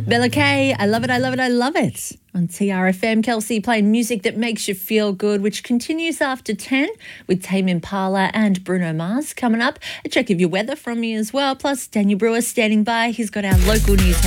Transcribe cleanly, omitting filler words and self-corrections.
Bella Kay, I love it, I love it, I love it. On TRFM, Kelsey playing music that makes you feel good, which continues after 10 with Tame Impala and Bruno Mars coming up. A check of your weather from me as well. Plus, Daniel Brewer standing by. He's got our local news.